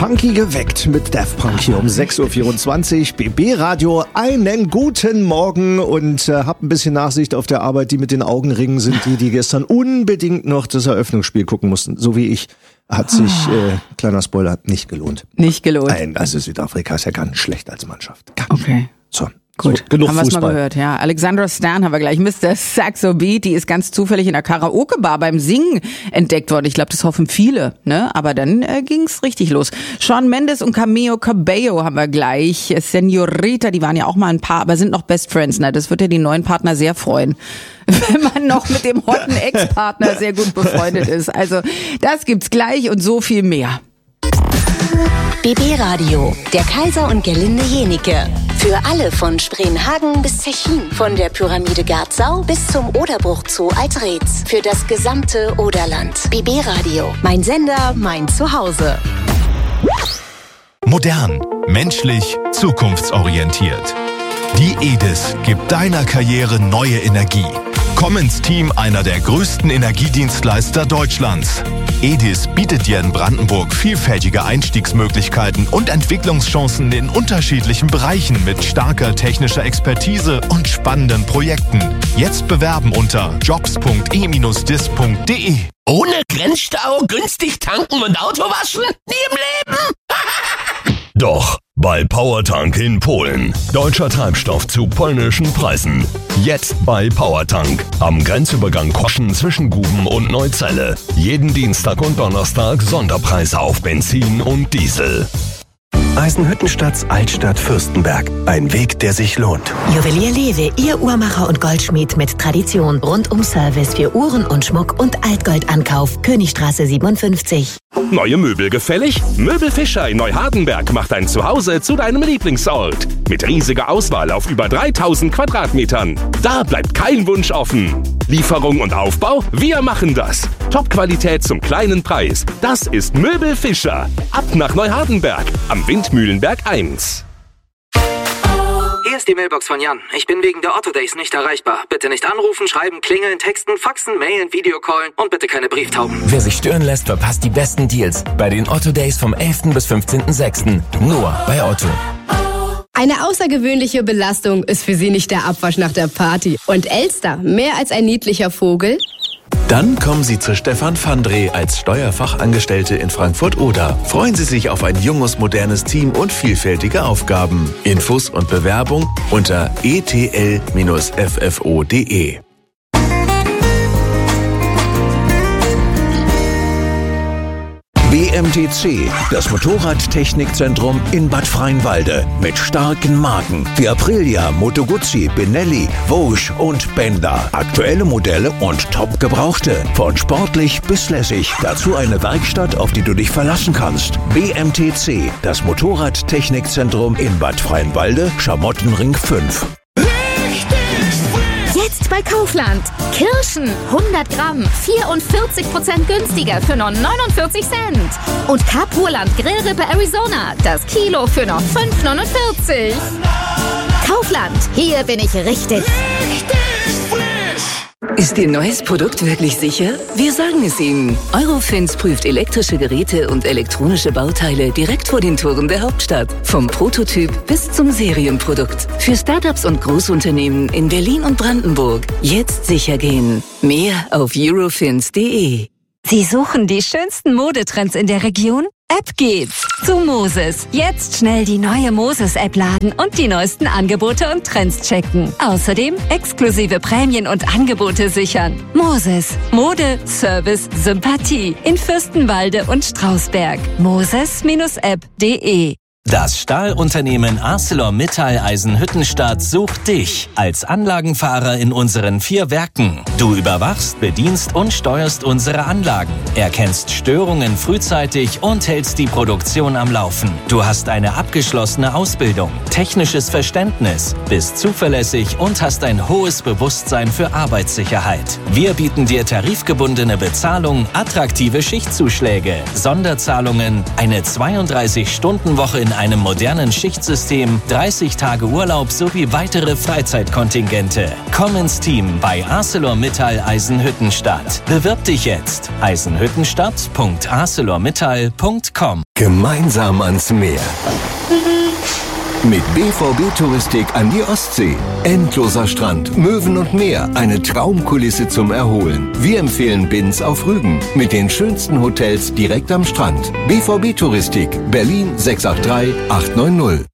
Funky geweckt mit Daft Punk hier um 6.24 Uhr. BB Radio, einen guten Morgen und hab ein bisschen Nachsicht auf der Arbeit. Die mit den Augenringen sind die gestern unbedingt noch das Eröffnungsspiel gucken mussten. So wie ich. Hat sich, kleiner Spoiler, hat nicht gelohnt. Nicht gelohnt. Nein, also Südafrika ist ja ganz schlecht als Mannschaft. Ganz okay. So. Gut, so, genug haben wir es mal Fußball. gehört, ja. Alexandra Stan haben wir gleich. Mr. Saxo Beat, die ist ganz zufällig in der Karaoke-Bar beim Singen entdeckt worden. Ich glaube, das hoffen viele, ne? Aber dann ging's richtig los. Shawn Mendes und Camilo Cabello haben wir gleich. Senorita, die waren ja auch mal ein Paar, aber sind noch Best Friends, ne? Das wird ja die neuen Partner sehr freuen, wenn man noch mit dem hotten Ex-Partner sehr gut befreundet ist. Also, das gibt's gleich und so viel mehr. BB Radio, der Kaiser und Gerlinde Jenike. Für alle von Spreenhagen bis Zechin, von der Pyramide Garzau bis zum Oderbruch Zoo Altreetz. Für das gesamte Oderland. BB Radio, mein Sender, mein Zuhause. Modern, menschlich, zukunftsorientiert. Die EDIS gibt deiner Karriere neue Energie. Komm ins Team einer der größten Energiedienstleister Deutschlands. EDIS bietet dir in Brandenburg vielfältige Einstiegsmöglichkeiten und Entwicklungschancen in unterschiedlichen Bereichen mit starker technischer Expertise und spannenden Projekten. Jetzt bewerben unter jobs.e-dis.de. Ohne Grenzstau, günstig tanken und Auto waschen? Nie im Leben! Doch, bei PowerTank in Polen. Deutscher Treibstoff zu polnischen Preisen. Jetzt bei PowerTank. Am Grenzübergang Koschen zwischen Guben und Neuzelle. Jeden Dienstag und Donnerstag Sonderpreise auf Benzin und Diesel. Eisenhüttenstadts Altstadt Fürstenberg. Ein Weg, der sich lohnt. Juwelier Lewe, Ihr Uhrmacher und Goldschmied mit Tradition. Rundum Service für Uhren und Schmuck und Altgoldankauf. Königstraße 57. Neue Möbel gefällig? Möbel Fischer in Neuhardenberg macht dein Zuhause zu deinem Lieblingsort. Mit riesiger Auswahl auf über 3000 Quadratmetern. Da bleibt kein Wunsch offen. Lieferung und Aufbau? Wir machen das. Top-Qualität zum kleinen Preis. Das ist Möbel Fischer. Ab nach Neuhardenberg am Windmühlenberg 1. Hier ist die Mailbox von Jan. Ich bin wegen der Otto Days nicht erreichbar. Bitte nicht anrufen, schreiben, klingeln, texten, faxen, mailen, Videocallen und bitte keine Brieftauben. Wer sich stören lässt, verpasst die besten Deals bei den Otto Days vom 11. bis 15.06. Nur bei Otto. Eine außergewöhnliche Belastung ist für Sie nicht der Abwasch nach der Party. Und Elster, mehr als ein niedlicher Vogel? Dann kommen Sie zu Stefan Fandre als Steuerfachangestellte in Frankfurt-Oder. Freuen Sie sich auf ein junges, modernes Team und vielfältige Aufgaben. Infos und Bewerbung unter etl-ffo.de. BMTC, das Motorradtechnikzentrum in Bad Freienwalde. Mit starken Marken wie Aprilia, Moto Guzzi, Benelli, Vosges und Benda. Aktuelle Modelle und top gebrauchte. Von sportlich bis lässig. Dazu eine Werkstatt, auf die du dich verlassen kannst. BMTC, das Motorradtechnikzentrum in Bad Freienwalde, Schamottenring 5. Jetzt bei Kaufland. Kirschen 100 Gramm, 44% günstiger für nur 49 Cent. Und Kapurland Grillrippe Arizona, das Kilo für nur 5,49. Kaufland, hier bin ich richtig. Ist Ihr neues Produkt wirklich sicher? Wir sagen es Ihnen. Eurofins prüft elektrische Geräte und elektronische Bauteile direkt vor den Toren der Hauptstadt. Vom Prototyp bis zum Serienprodukt. Für Startups und Großunternehmen in Berlin und Brandenburg. Jetzt sicher gehen. Mehr auf eurofins.de. Sie suchen die schönsten Modetrends in der Region? Ab geht's zu Moses. Jetzt schnell die neue Moses-App laden und die neuesten Angebote und Trends checken. Außerdem exklusive Prämien und Angebote sichern. Moses. Mode, Service, Sympathie. In Fürstenwalde und Strausberg. Moses-app.de. Das Stahlunternehmen ArcelorMittal Eisenhüttenstadt sucht dich als Anlagenfahrer in unseren 4 Werken. Du überwachst, bedienst und steuerst unsere Anlagen, erkennst Störungen frühzeitig und hältst die Produktion am Laufen. Du hast eine abgeschlossene Ausbildung, technisches Verständnis, bist zuverlässig und hast ein hohes Bewusstsein für Arbeitssicherheit. Wir bieten dir tarifgebundene Bezahlung, attraktive Schichtzuschläge, Sonderzahlungen, eine 32-Stunden-Woche in einem modernen Schichtsystem, 30 Tage Urlaub sowie weitere Freizeitkontingente. Komm ins Team bei ArcelorMittal Eisenhüttenstadt. Bewirb dich jetzt. eisenhüttenstadt.arcelormittal.com. Gemeinsam ans Meer. Mit BVB Touristik an die Ostsee. Endloser Strand, Möwen und Meer. Eine Traumkulisse zum Erholen. Wir empfehlen Binz auf Rügen. Mit den schönsten Hotels direkt am Strand. BVB Touristik. Berlin 683 890.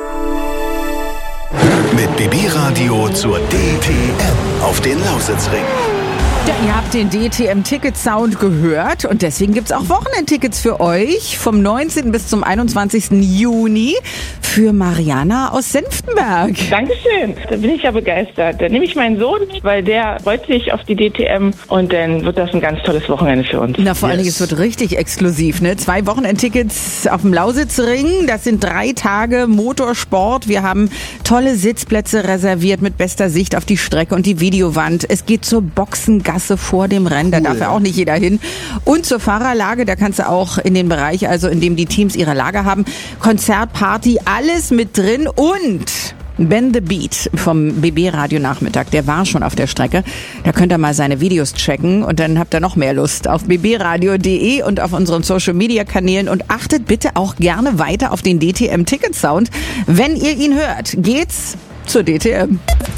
Mit BB Radio zur DTM auf den Lausitzring. Ja, ihr habt den DTM-Ticket-Sound gehört und deswegen gibt's auch Wochenendtickets für euch vom 19. bis zum 21. Juni für Mariana aus Senftenberg. Dankeschön, da bin ich ja begeistert. Dann nehme ich meinen Sohn, weil der freut sich auf die DTM und dann wird das ein ganz tolles Wochenende für uns. Na, vor allen Dingen, es wird richtig exklusiv, ne? 2 Wochenendtickets auf dem Lausitzring, das sind 3 Tage Motorsport. Wir haben tolle Sitzplätze reserviert mit bester Sicht auf die Strecke und die Videowand. Es geht zur Boxengasse vor dem Rennen, da darf ja auch nicht jeder hin. Und zur Fahrerlage, da kannst du auch in den Bereich, also in dem die Teams ihre Lager haben, Konzert, Party, alles mit drin und Ben the Beat vom BB Radio Nachmittag, der war schon auf der Strecke. Da könnt ihr mal seine Videos checken und dann habt ihr noch mehr Lust auf bbradio.de und auf unseren Social Media Kanälen und achtet bitte auch gerne weiter auf den DTM Ticket Sound. Wenn ihr ihn hört, geht's zur DTM.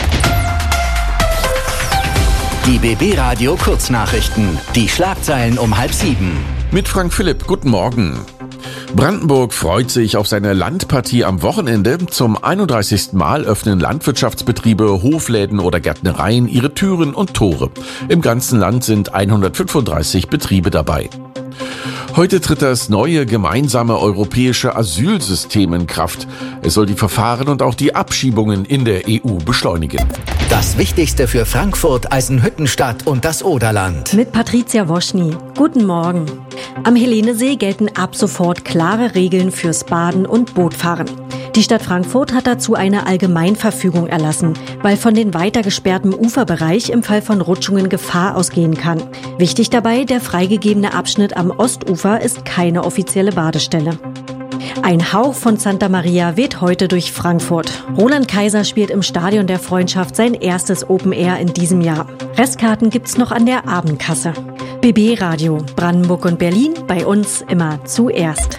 Die BB Radio Kurznachrichten. Die Schlagzeilen um 6:30. Mit Frank Philipp, guten Morgen. Brandenburg freut sich auf seine Landpartie am Wochenende. Zum 31. Mal öffnen Landwirtschaftsbetriebe, Hofläden oder Gärtnereien ihre Türen und Tore. Im ganzen Land sind 135 Betriebe dabei. Heute tritt das neue gemeinsame europäische Asylsystem in Kraft. Es soll die Verfahren und auch die Abschiebungen in der EU beschleunigen. Das Wichtigste für Frankfurt, Eisenhüttenstadt und das Oderland. Mit Patricia Woschny. Guten Morgen. Am Helenesee gelten ab sofort klare Regeln fürs Baden und Bootfahren. Die Stadt Frankfurt hat dazu eine Allgemeinverfügung erlassen, weil von den weiter gesperrtem Uferbereich im Fall von Rutschungen Gefahr ausgehen kann. Wichtig dabei, der freigegebene Abschnitt am Ostufer ist keine offizielle Badestelle. Ein Hauch von Santa Maria weht heute durch Frankfurt. Roland Kaiser spielt im Stadion der Freundschaft sein erstes Open Air in diesem Jahr. Restkarten gibt's noch an der Abendkasse. BB Radio, Brandenburg und Berlin, bei uns immer zuerst.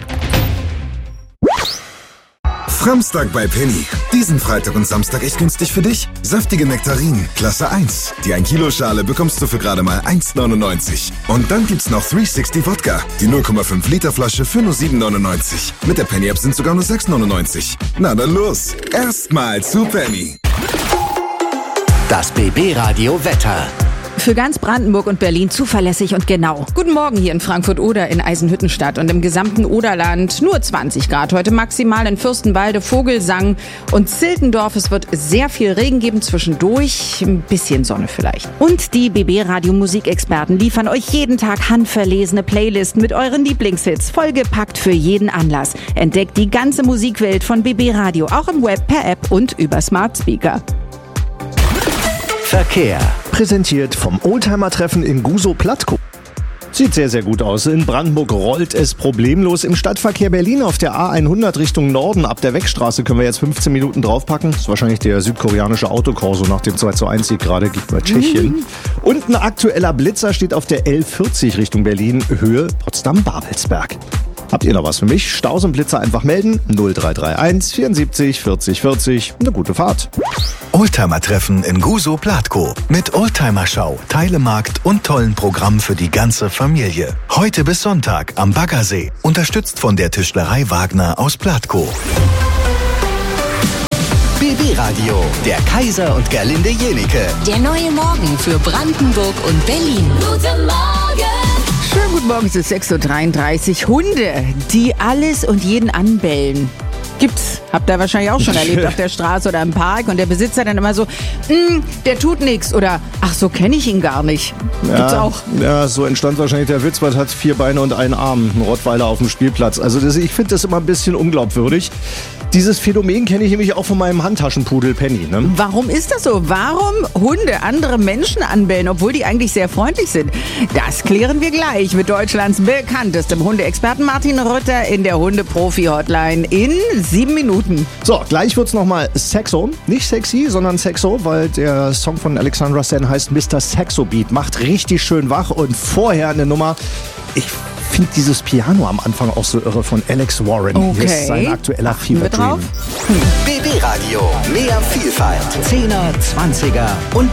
Samstag bei Penny. Diesen Freitag und Samstag echt günstig für dich. Saftige Nektarinen, Klasse 1. Die 1 Kilo Schale bekommst du für gerade mal 1,99. Und dann gibt's noch 360 Wodka. Die 0,5 Liter Flasche für nur 7,99. Mit der Penny App sind sogar nur 6,99. Na dann los. Erstmal zu Penny. Das BB Radio Wetter. Für ganz Brandenburg und Berlin zuverlässig und genau. Guten Morgen hier in Frankfurt-Oder, in Eisenhüttenstadt und im gesamten Oderland. Nur 20 Grad heute maximal in Fürstenwalde, Vogelsang und Ziltendorf. Es wird sehr viel Regen geben zwischendurch, ein bisschen Sonne vielleicht. Und die BB-Radio-Musikexperten liefern euch jeden Tag handverlesene Playlisten mit euren Lieblingshits, vollgepackt für jeden Anlass. Entdeckt die ganze Musikwelt von BB Radio, auch im Web, per App und über Smart Speaker. Verkehr. Präsentiert vom Oldtimer-Treffen in Gusow-Platkow. Sieht sehr, sehr gut aus. In Brandenburg rollt es problemlos. Im Stadtverkehr Berlin auf der A100 Richtung Norden ab der Wegstraße können wir jetzt 15 Minuten draufpacken. Das ist wahrscheinlich der südkoreanische Autokorso nach dem 2:1 Sieg gerade gegenüber Tschechien. Und ein aktueller Blitzer steht auf der L40 Richtung Berlin, Höhe Potsdam-Babelsberg. Habt ihr noch was für mich? Staus und Blitzer einfach melden. 0331 74 40 40. Eine gute Fahrt. Oldtimer-Treffen in Gusow-Platkow. Mit Oldtimer-Schau, Teilemarkt und tollen Programmen für die ganze Familie. Heute bis Sonntag am Baggersee. Unterstützt von der Tischlerei Wagner aus Platkow. BB Radio, der Kaiser und Gerlinde Jenike. Der neue Morgen für Brandenburg und Berlin. Guten Morgen! Schönen guten Morgen, es ist 6:33 Uhr. Hunde, die alles und jeden anbellen. Gibt's. Habt ihr wahrscheinlich auch schon erlebt auf der Straße oder im Park und der Besitzer dann immer so, der tut nichts oder ach, so kenne ich ihn gar nicht. Gibt's auch. Ja, so entstand wahrscheinlich der Witz, was hat 4 Beine und einen Arm, ein Rottweiler auf dem Spielplatz. Also ich finde das immer ein bisschen unglaubwürdig. Dieses Phänomen kenne ich nämlich auch von meinem Handtaschenpudel Penny. Ne? Warum ist das so? Warum Hunde andere Menschen anbellen, obwohl die eigentlich sehr freundlich sind? Das klären wir gleich mit Deutschlands bekanntestem Hundeexperten Martin Rütter in der Hundeprofi-Hotline in 7 Minuten. So, gleich wird's nochmal Sexo. Nicht sexy, sondern Sexo, weil der Song von Alexandra Stan heißt Mr. Sexo Beat. Macht richtig schön wach und vorher eine Nummer. Ich finde dieses Piano am Anfang auch so irre von Alex Warren. Okay. Hier ist sein aktueller Fever Dream. BB Radio. Mehr Vielfalt. 10er, 20er und